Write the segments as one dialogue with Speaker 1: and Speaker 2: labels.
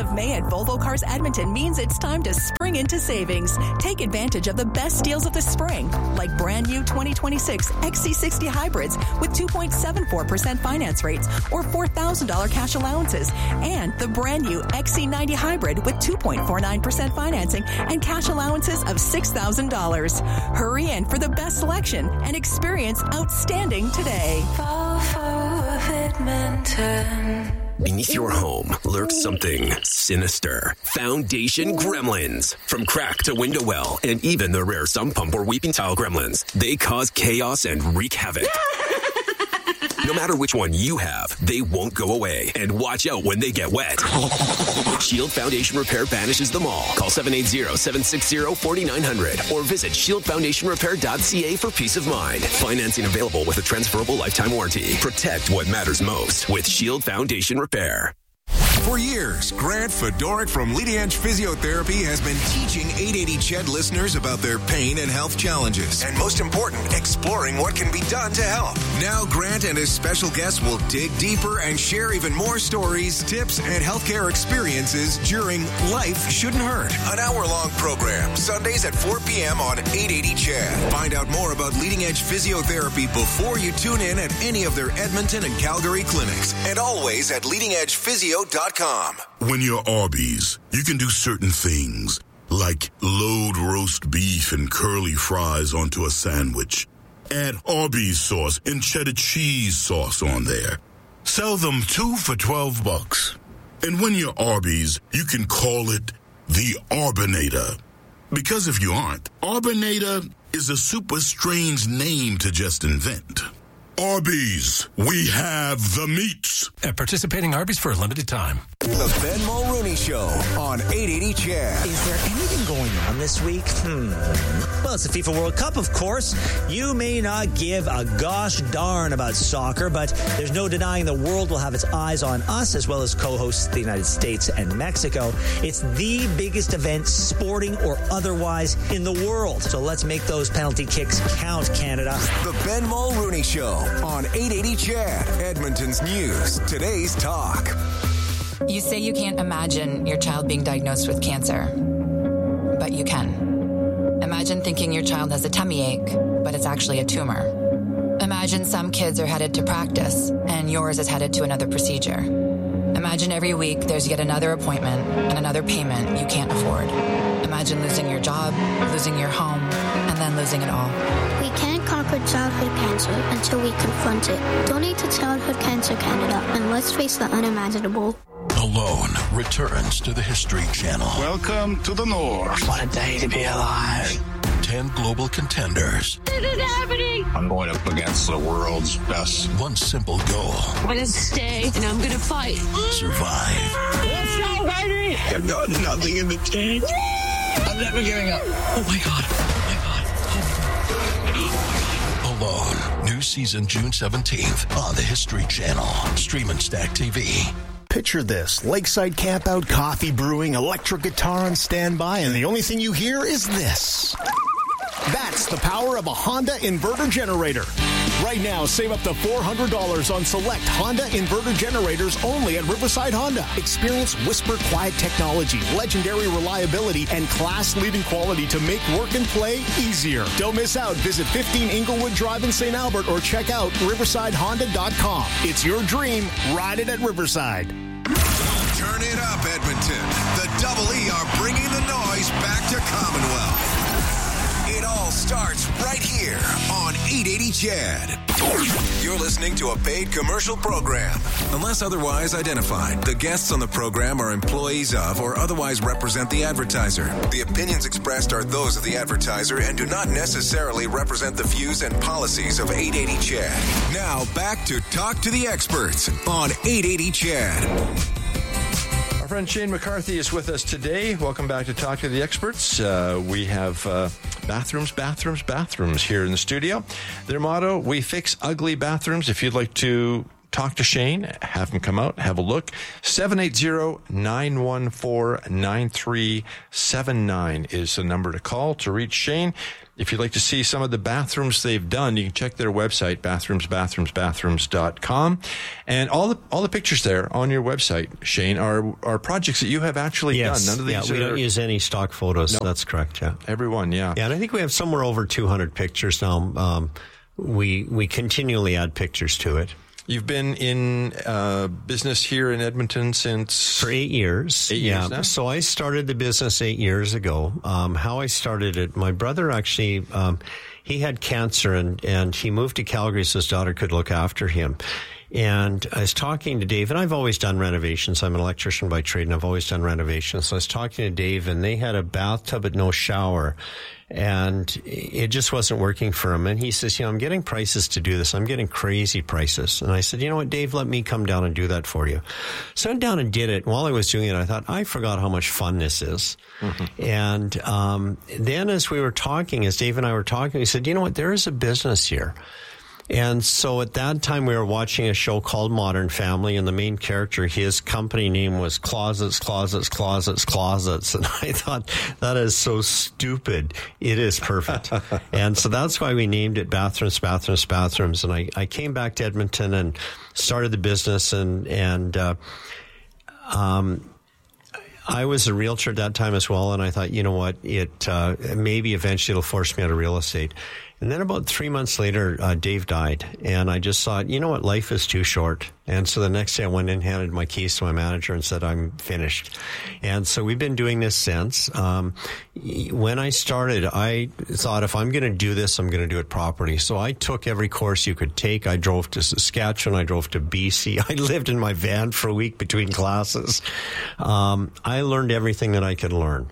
Speaker 1: of May at Volvo Cars Edmonton means it's time to spring into savings. Take advantage of the best deals of the spring, like brand new 2026 XC60 hybrids with 2.74% finance rates or $4,000 cash allowances, and the brand new XC90 hybrid with 2.49% financing and cash allowances of $6,000. Hurry in for the best selection and experience outstanding today.
Speaker 2: Volvo of Edmonton.
Speaker 3: Beneath your home lurks something sinister. Foundation gremlins. From crack to window well, and even the rare sump pump or weeping tile gremlins. They cause chaos and wreak havoc. No matter which one you have, they won't go away. And watch out when they get wet. Shield Foundation Repair banishes them all. Call 780-760-4900 or visit shieldfoundationrepair.ca for peace of mind. Financing available with a transferable lifetime warranty. Protect what matters most with Shield Foundation Repair.
Speaker 4: For years, Grant Fedoruk from Leading Edge Physiotherapy has been teaching 880 CHED listeners about their pain and health challenges. And most important, exploring what can be done to help. Now Grant and his special guests will dig deeper and share even more stories, tips, and healthcare experiences during Life Shouldn't Hurt, an hour-long program, Sundays at 4 p.m. on 880 CHED. Find out more about Leading Edge Physiotherapy before you tune in at any of their Edmonton and Calgary clinics, and always at leadingedgephysio.com.
Speaker 5: When you're Arby's, you can do certain things, like load roast beef and curly fries onto a sandwich. Add Arby's sauce and cheddar cheese sauce on there. Sell them 2 for $12. And when you're Arby's, you can call it the Arbinator. Because if you aren't, Arbinator is a super strange name to just invent. Arby's, we have the meats.
Speaker 6: At participating Arby's for a limited time.
Speaker 4: The Ben Mulrooney Show on 880 CHED.
Speaker 7: Is there anything going on this week? Well, it's the FIFA World Cup, of course. You may not give a gosh darn about soccer, but there's no denying the world will have its eyes on us, as well as co-hosts the United States and Mexico. It's the biggest event, sporting or otherwise, in the world. So let's make those penalty kicks count, Canada.
Speaker 4: The Ben Mulrooney Show on 880 CHED, Edmonton's news, today's talk.
Speaker 8: You say you can't imagine your child being diagnosed with cancer, but you can. Imagine thinking your child has a tummy ache, but it's actually a tumor. Imagine some kids are headed to practice, and yours is headed to another procedure. Imagine every week there's yet another appointment and another payment you can't afford. Imagine losing your job, losing your home, and then losing it all.
Speaker 9: We can't conquer childhood cancer until we confront it. Donate to Childhood Cancer Canada, and let's face the unimaginable.
Speaker 10: Alone returns to the History Channel.
Speaker 11: Welcome to the North.
Speaker 12: What a day to be alive.
Speaker 10: 10 global contenders.
Speaker 9: This is happening.
Speaker 11: I'm going up against the world's best.
Speaker 10: One simple goal.
Speaker 9: I'm going to stay, and I'm going to fight.
Speaker 10: Survive.
Speaker 9: Let's go, baby!
Speaker 11: I've got nothing in the tank.
Speaker 12: I'm never giving up. Oh, my God.
Speaker 10: Alone. New season June 17th on the History Channel. Stream and Stack TV.
Speaker 13: Picture this. Lakeside campout, coffee brewing, electric guitar on standby, and the only thing you hear is this. That's the power of a Honda inverter generator. Right now, save up to $400 on select Honda inverter generators only at Riverside Honda. Experience whisper quiet technology, legendary reliability, and class-leading quality to make work and play easier. Don't miss out. Visit 15 Inglewood Drive in St. Albert or check out riversidehonda.com. It's your dream. Ride it at Riverside.
Speaker 4: Turn it up, Edmonton. The Double E are bringing the noise back to Commonwealth. It all starts right here on 880 CHED. You're listening to a paid commercial program. Unless otherwise identified, the guests on the program are employees of or otherwise represent the advertiser. The opinions expressed are those of the advertiser and do not necessarily represent the views and policies of 880 CHED. Now back to Talk to the Experts on 880 CHED.
Speaker 14: Our friend Shane McCarthy is with us today. Welcome back to Talk to the Experts. We have bathrooms here in the studio. Their motto, we fix ugly bathrooms. If you'd like to talk to Shane, have him come out, have a look. 780-914-9379 is the number to call to reach Shane. If you'd like to see some of the bathrooms they've done, you can check their website, bathrooms.com. And all the pictures there on your website, Shane, are projects that you have actually done. None of these
Speaker 15: we don't use any stock photos. No. That's correct, yeah.
Speaker 14: Everyone, yeah.
Speaker 15: Yeah, and I think we have somewhere over 200 pictures now. We continually add pictures to it.
Speaker 14: You've been in business here in Edmonton for
Speaker 15: 8 years.
Speaker 14: 8 years now?
Speaker 15: So I started the business 8 years ago. How I started it, my brother actually, he had cancer and he moved to Calgary so his daughter could look after him. And I was talking to Dave, and I've always done renovations. I'm an electrician by trade, and I've always done renovations. So I was talking to Dave, and they had a bathtub but no shower. And it just wasn't working for him. And he says, I'm getting prices to do this. I'm getting crazy prices. And I said, you know what, Dave, let me come down and do that for you. So I went down and did it. While I was doing it, I thought, I forgot how much fun this is. Mm-hmm. And then as we were talking, as Dave and I were talking, he said, you know what, there is a business here. And so at that time, we were watching a show called Modern Family, and the main character, his company name was Closets. And I thought, that is so stupid. It is perfect. And so that's why we named it Bathrooms. And I came back to Edmonton and started the business, and I was a realtor at that time as well, and I thought, you know what, maybe eventually it'll force me out of real estate. And then about 3 months later, Dave died. And I just thought, you know what, life is too short. And so the next day I went and handed my keys to my manager and said, I'm finished. And so we've been doing this since. When I started, I thought, if I'm going to do this, I'm going to do it properly. So I took every course you could take. I drove to Saskatchewan. I drove to BC. I lived in my van for a week between classes. I learned everything that I could learn.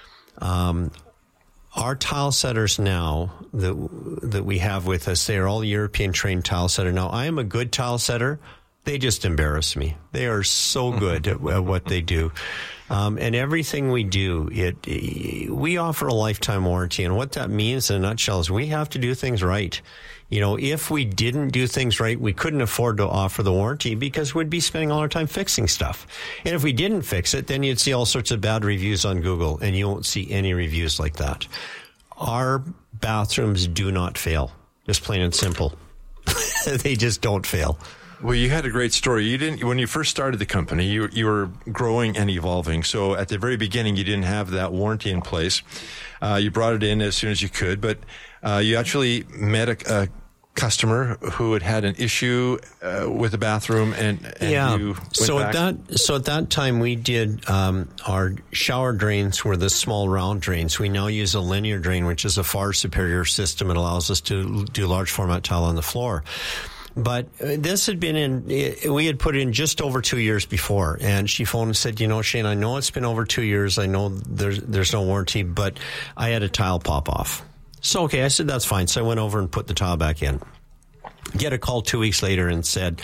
Speaker 15: Our tile setters now that we have with us, they are all European trained tile setter. Now, I am a good tile setter. They just embarrass me. They are so good at what they do. And everything we do, we offer a lifetime warranty. And what that means in a nutshell is we have to do things right. If we didn't do things right, we couldn't afford to offer the warranty because we'd be spending all our time fixing stuff. And if we didn't fix it, then you'd see all sorts of bad reviews on Google, and you won't see any reviews like that. Our bathrooms do not fail. Just plain and simple. They just don't fail.
Speaker 14: Well, you had a great story. When you first started the company, you were growing and evolving. So at the very beginning, you didn't have that warranty in place. You brought it in as soon as you could, but you actually met a customer who had an issue with the bathroom, and you went back.
Speaker 15: So at that time, we did our shower drains were the small round drains. We now use a linear drain, which is a far superior system. It allows us to do large format tile on the floor. But this had been we had put it in just over 2 years before. And she phoned and said, Shane, I know it's been over 2 years. I know there's no warranty, but I had a tile pop off. So, okay, I said, that's fine. So I went over and put the tile back in. Get a call 2 weeks later and said,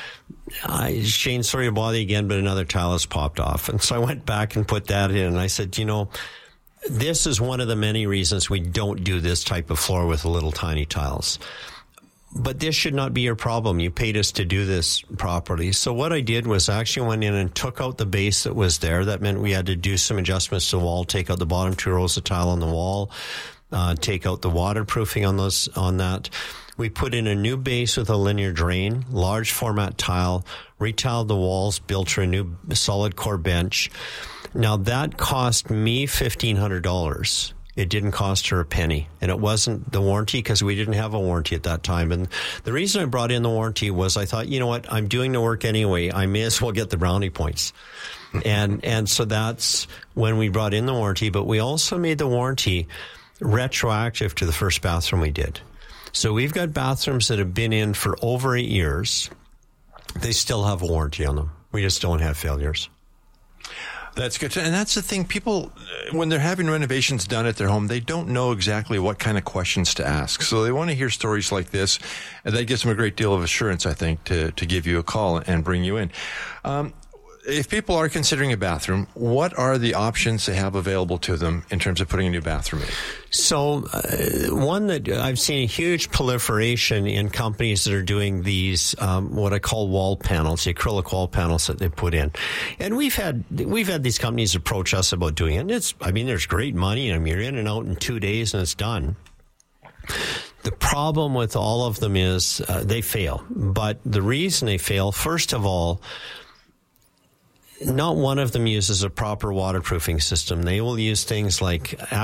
Speaker 15: Shane, sorry to bother you again, but another tile has popped off. And so I went back and put that in. And I said, this is one of the many reasons we don't do this type of floor with little tiny tiles. But this should not be your problem. You paid us to do this properly. So what I did was actually went in and took out the base that was there. That meant we had to do some adjustments to the wall, take out the bottom 2 rows of tile on the wall, take out the waterproofing on that. We put in a new base with a linear drain, large format tile, retiled the walls, built her a new solid core bench. Now that cost me $1,500. It didn't cost her a penny, and it wasn't the warranty because we didn't have a warranty at that time. And the reason I brought in the warranty was I thought, you know what, I'm doing the work anyway. I may as well get the brownie points. And so that's when we brought in the warranty, but we also made the warranty retroactive to the first bathroom we did. So we've got bathrooms that have been in for over 8 years. They still have a warranty on them. We just don't have failures.
Speaker 14: That's good. And that's the thing. People, when they're having renovations done at their home, they don't know exactly what kind of questions to ask. So they want to hear stories like this. And that gives them a great deal of assurance, I think, to give you a call and bring you in. If people are considering a bathroom, what are the options they have available to them in terms of putting a new bathroom in?
Speaker 15: So one that I've seen a huge proliferation in companies that are doing these, what I call wall panels, the acrylic wall panels that they put in. And we've had these companies approach us about doing it. And there's great money. You're in and out in 2 days and it's done. The problem with all of them is they fail. But the reason they fail, first of all, not one of them uses a proper waterproofing system. They will use things like